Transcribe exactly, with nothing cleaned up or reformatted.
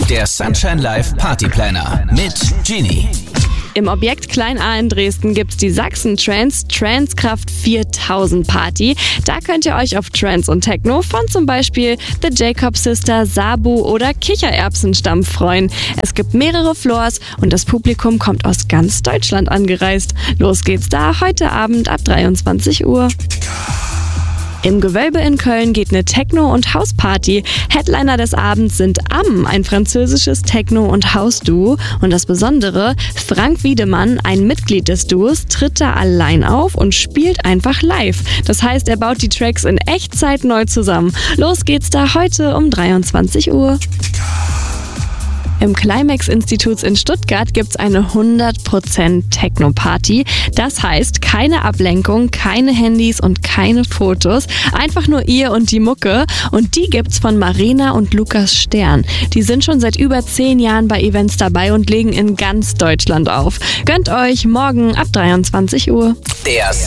Der Sunshine Live Partyplanner mit Genie. Im Objekt Klein A in Dresden gibt's die Sachsen Trance Trancekraft viertausend Party. Da könnt ihr euch auf Trance und Techno von zum Beispiel The Jacob Sister, Sabu oder Kichererbsenstampf freuen. Es gibt mehrere Floors und das Publikum kommt aus ganz Deutschland angereist. Los geht's da heute Abend ab dreiundzwanzig Uhr. Im Gewölbe in Köln geht eine Techno- und House-Party. Headliner des Abends sind Am, ein französisches Techno- und House-Duo. Und das Besondere, Frank Wiedemann, ein Mitglied des Duos, tritt da allein auf und spielt einfach live. Das heißt, er baut die Tracks in Echtzeit neu zusammen. Los geht's da heute um dreiundzwanzig Uhr. Im Climax-Instituts in Stuttgart gibt's eine hundert Prozent Techno-Party. Das heißt, keine Ablenkung, keine Handys und keine Fotos. Einfach nur ihr und die Mucke. Und die gibt's von Marina und Lukas Stern. Die sind schon seit über zehn Jahren bei Events dabei und legen in ganz Deutschland auf. Gönnt euch morgen ab dreiundzwanzig Uhr. Der